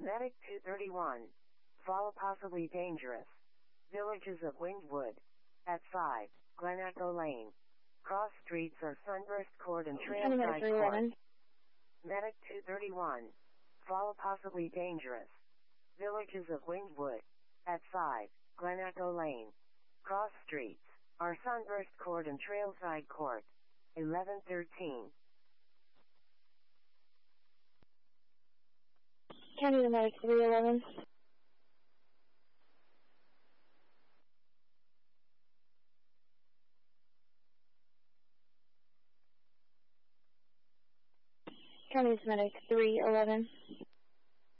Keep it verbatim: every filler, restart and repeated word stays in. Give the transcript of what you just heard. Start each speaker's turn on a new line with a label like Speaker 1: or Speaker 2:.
Speaker 1: Medic two thirty-one. Fall possibly dangerous. Villages of Windwood. At five, Glen Echo Lane. Cross streets are Sunburst Court and Trailside Court. Medic two thirty-one. Fall possibly dangerous. Villages of Windwood. At five, Glen Echo Lane. Cross streets are Sunburst Court and Trailside Court. eleven thirteen.
Speaker 2: County the Medic three eleven. County Medic three eleven.